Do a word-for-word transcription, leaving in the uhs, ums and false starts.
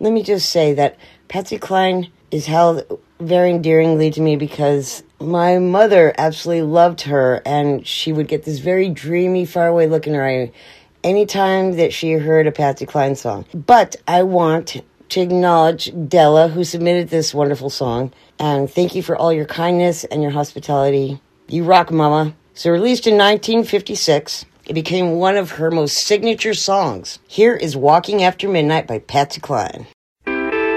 let me just say that Patsy Cline is held very endearingly to me because my mother absolutely loved her, and she would get this very dreamy, faraway look in her eye anytime that she heard a Patsy Cline song. But I want to acknowledge Della, who submitted this wonderful song, and thank you for all your kindness and your hospitality. You rock, Mama. So released in nineteen fifty-six, it became one of her most signature songs. Here is Walking After Midnight by Patsy Cline.